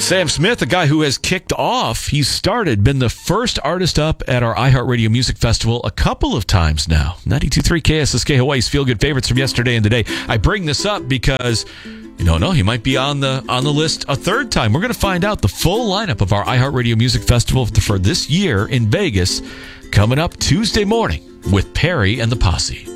Sam Smith, a guy who has kicked off, been the first artist up at our iHeartRadio Music Festival a couple of times now. 92.3 KSSK Hawaii's Feel Good Favorites from yesterday and today. I bring this up because you don't know, he might be on the list a third time. We're going to find out the full lineup of our iHeartRadio Music Festival for this year in Vegas coming up Tuesday morning with Perry and the Posse.